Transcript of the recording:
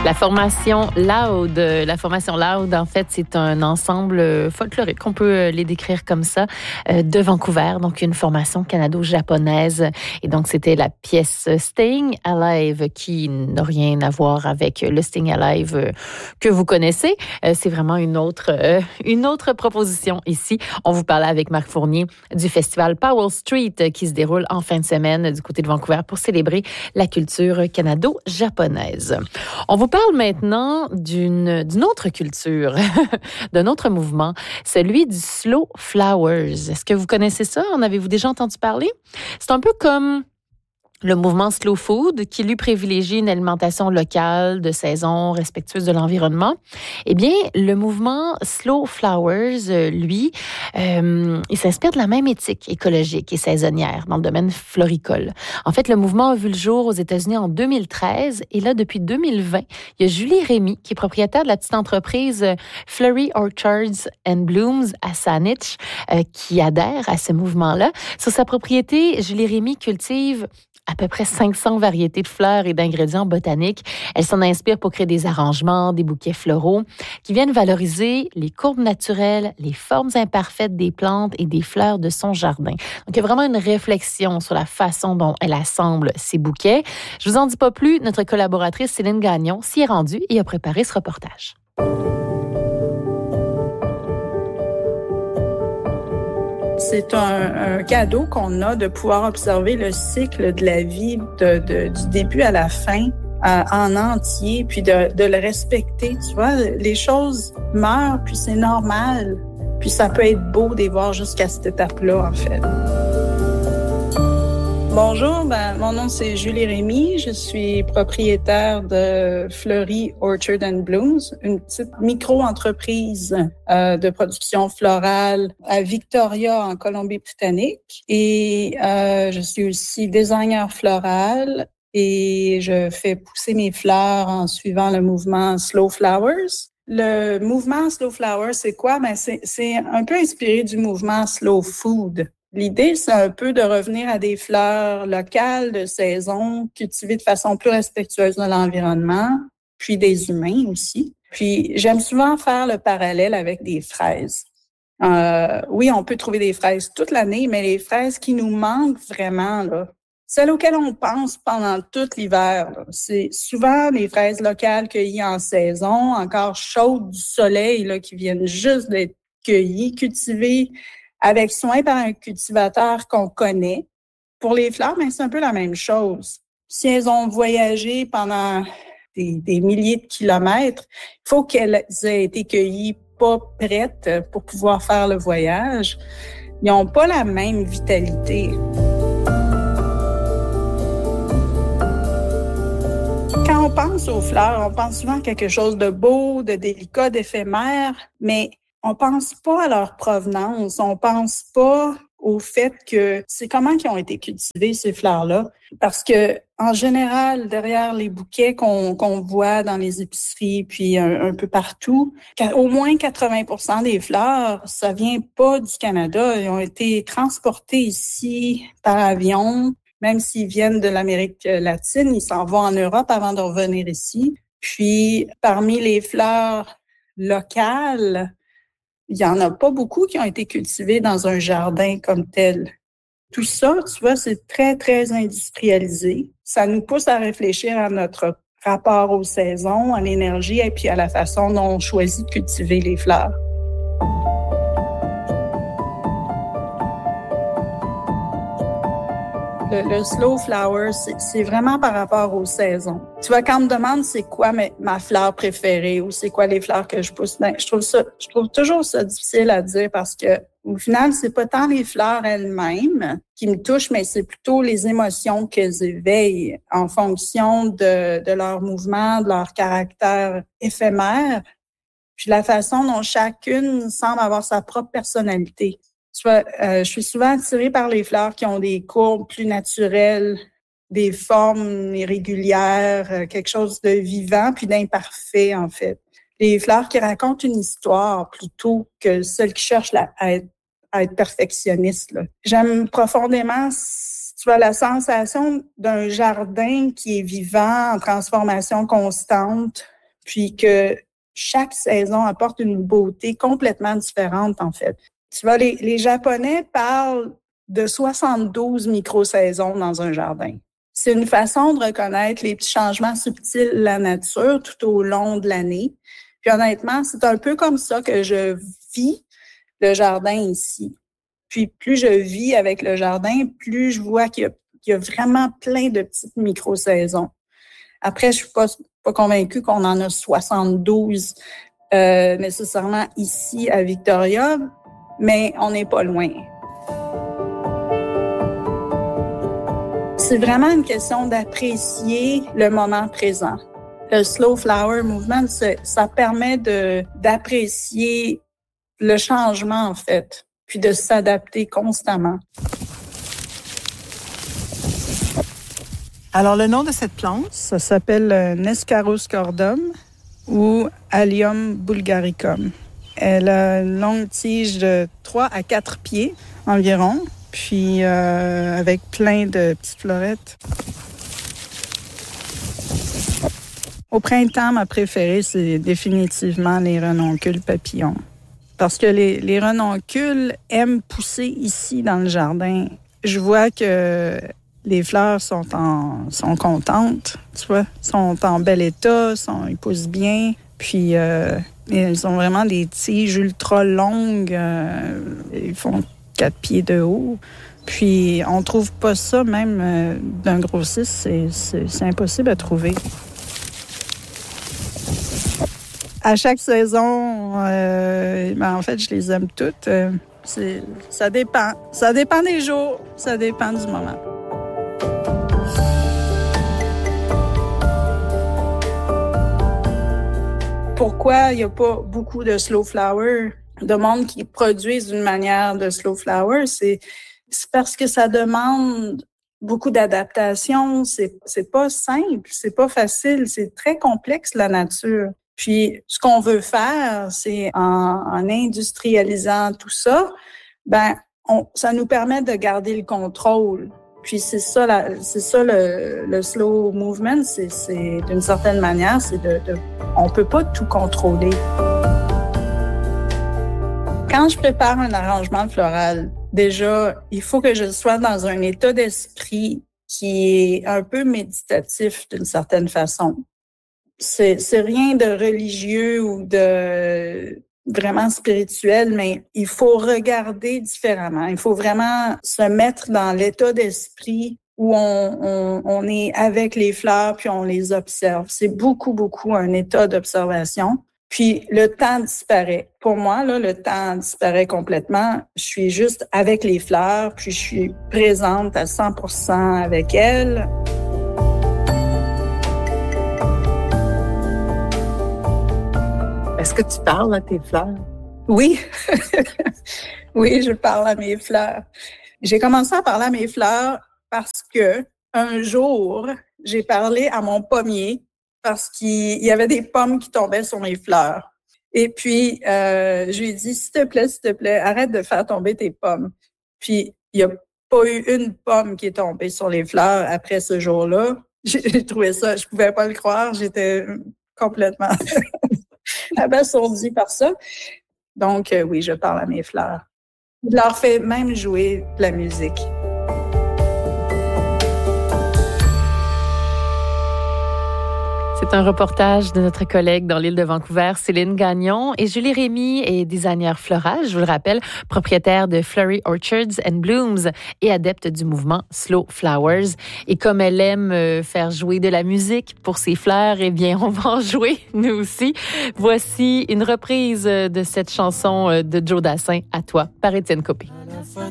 La formation Loud, en fait, c'est un ensemble folklorique, on peut les décrire comme ça, de Vancouver, donc une formation canado-japonaise. Et donc, c'était la pièce Staying Alive, qui n'a rien à voir avec le Staying Alive que vous connaissez. C'est vraiment une autre proposition ici. On vous parlait avec Marc Fournier du festival Powell Street qui se déroule en fin de semaine du côté de Vancouver pour célébrer la culture canado-japonaise. On vous parle maintenant d'une autre culture, d'un autre mouvement, celui du Slow Flowers. Est-ce que vous connaissez ça? En avez-vous déjà entendu parler? C'est un peu comme le mouvement Slow Food, qui lui privilégie une alimentation locale, de saison, respectueuse de l'environnement. Eh bien, le mouvement Slow Flowers, lui, il s'inspire de la même éthique écologique et saisonnière dans le domaine floricole. En fait, le mouvement a vu le jour aux États-Unis en 2013 et là, depuis 2020, il y a Julie Rémy, qui est propriétaire de la petite entreprise Fleury Orchards and Blooms à Saanich, qui adhère à ce mouvement-là. Sur sa propriété, Julie Rémy cultive à peu près 500 variétés de fleurs et d'ingrédients botaniques. Elle s'en inspire pour créer des arrangements, des bouquets floraux qui viennent valoriser les courbes naturelles, les formes imparfaites des plantes et des fleurs de son jardin. Donc, il y a vraiment une réflexion sur la façon dont elle assemble ses bouquets. Je vous en dis pas plus. Notre collaboratrice Céline Gagnon s'y est rendue et a préparé ce reportage. C'est un cadeau qu'on a de pouvoir observer le cycle de la vie du début à la fin en entier, puis de le respecter. Tu vois, les choses meurent, puis c'est normal. Puis ça peut être beau de les voir jusqu'à cette étape-là, en fait. Bonjour, mon nom c'est Julie Rémy. Je suis propriétaire de Fleury Orchard and Blooms, une petite micro-entreprise de production florale à Victoria, en Colombie-Britannique. Et je suis aussi designer floral et je fais pousser mes fleurs en suivant le mouvement Slow Flowers. Le mouvement Slow Flowers, c'est quoi? C'est un peu inspiré du mouvement Slow Food. L'idée, c'est un peu de revenir à des fleurs locales, de saison, cultivées de façon plus respectueuse de l'environnement, puis des humains aussi. Puis, j'aime souvent faire le parallèle avec des fraises. Oui, on peut trouver des fraises toute l'année, mais les fraises qui nous manquent vraiment, là, celles auxquelles on pense pendant tout l'hiver, là, c'est souvent les fraises locales cueillies en saison, encore chaudes du soleil, là, qui viennent juste d'être cueillies, cultivées avec soin par un cultivateur qu'on connaît. Pour les fleurs, c'est un peu la même chose. Si elles ont voyagé pendant des milliers de kilomètres, il faut qu'elles aient été cueillies pas prêtes pour pouvoir faire le voyage. Ils n'ont pas la même vitalité. Quand on pense aux fleurs, on pense souvent à quelque chose de beau, de délicat, d'éphémère, mais on pense pas à leur provenance, on pense pas au fait que c'est comment qu'ils ont été cultivées, ces fleurs-là. Parce que, en général, derrière les bouquets qu'on voit dans les épiceries, puis un peu partout, au moins 80% des fleurs, ça vient pas du Canada. Ils ont été transportés ici par avion. Même s'ils viennent de l'Amérique latine, ils s'en vont en Europe avant de revenir ici. Puis, parmi les fleurs locales, il n'y en a pas beaucoup qui ont été cultivés dans un jardin comme tel. Tout ça, tu vois, c'est très, très industrialisé. Ça nous pousse à réfléchir à notre rapport aux saisons, à l'énergie et puis à la façon dont on choisit de cultiver les fleurs. Le slow flower, c'est vraiment par rapport aux saisons. Tu vois, quand on me demande c'est quoi ma fleur préférée ou c'est quoi les fleurs que je pousse, je trouve toujours ça difficile à dire parce que au final, c'est pas tant les fleurs elles-mêmes qui me touchent, mais c'est plutôt les émotions qu'elles éveillent en fonction de leur mouvement, de leur caractère éphémère, puis la façon dont chacune semble avoir sa propre personnalité. Tu vois, je suis souvent attirée par les fleurs qui ont des courbes plus naturelles, des formes irrégulières, quelque chose de vivant puis d'imparfait, en fait. Les fleurs qui racontent une histoire plutôt que celles qui cherchent à être perfectionnistes, là. J'aime profondément, tu vois, la sensation d'un jardin qui est vivant, en transformation constante, puis que chaque saison apporte une beauté complètement différente, en fait. Tu vois, les Japonais parlent de 72 micro-saisons dans un jardin. C'est une façon de reconnaître les petits changements subtils de la nature tout au long de l'année. Puis honnêtement, c'est un peu comme ça que je vis le jardin ici. Puis plus je vis avec le jardin, plus je vois qu'il y a vraiment plein de petites micro-saisons. Après, je suis pas convaincue qu'on en a 72 nécessairement ici à Victoria, mais on n'est pas loin. C'est vraiment une question d'apprécier le moment présent. Le Slow Flower Movement, ça permet d'apprécier le changement, en fait, puis de s'adapter constamment. Alors, le nom de cette plante, ça s'appelle Nescaroscordum ou Allium bulgaricum. Elle a une longue tige de 3 à 4 pieds environ, puis avec plein de petites fleurettes. Au printemps, ma préférée, c'est définitivement les renoncules papillons. Parce que les renoncules aiment pousser ici dans le jardin. Je vois que les fleurs sont contentes, tu vois, sont en bel état, ils poussent bien. Puis ils ont vraiment des tiges ultra longues. Ils font 4 pieds de haut. Puis on trouve pas ça même d'un grossiste, c'est impossible à trouver. À chaque saison, en fait, je les aime toutes. Ça dépend. Ça dépend des jours, ça dépend du moment. Pourquoi il n'y a pas beaucoup de slow flower, de monde qui produisent d'une manière de slow flower? C'est parce que ça demande beaucoup d'adaptation. C'est pas simple, c'est pas facile, c'est très complexe, la nature. Puis, ce qu'on veut faire, c'est en industrialisant tout ça, ça nous permet de garder le contrôle. Puis c'est ça le slow movement, c'est d'une certaine manière, on peut pas tout contrôler. Quand je prépare un arrangement floral, déjà, il faut que je sois dans un état d'esprit qui est un peu méditatif d'une certaine façon. C'est rien de religieux ou de vraiment spirituel, mais il faut regarder différemment. Il faut vraiment se mettre dans l'état d'esprit où on est avec les fleurs puis on les observe. C'est beaucoup, beaucoup un état d'observation. Puis le temps disparaît. Pour moi, là, le temps disparaît complètement. Je suis juste avec les fleurs, puis je suis présente à 100% avec elles. Est-ce que tu parles à tes fleurs? Oui. Oui, je parle à mes fleurs. J'ai commencé à parler à mes fleurs parce que un jour, j'ai parlé à mon pommier parce qu'il y avait des pommes qui tombaient sur mes fleurs. Et puis, je lui ai dit, s'il te plaît, arrête de faire tomber tes pommes. Puis, il n'y a pas eu une pomme qui est tombée sur les fleurs après ce jour-là. J'ai trouvé ça, je pouvais pas le croire, j'étais complètement abasourdie par ça. Donc, oui, je parle à mes fleurs. Je leur fais même jouer de la musique. C'est un reportage de notre collègue dans l'île de Vancouver, Céline Gagnon. Et Julie Rémy est designer floral, je vous le rappelle, propriétaire de Fleury Orchards and Blooms et adepte du mouvement Slow Flowers. Et comme elle aime faire jouer de la musique pour ses fleurs, eh bien, on va en jouer, nous aussi. Voici une reprise de cette chanson de Joe Dassin, À toi, par Étienne Copé.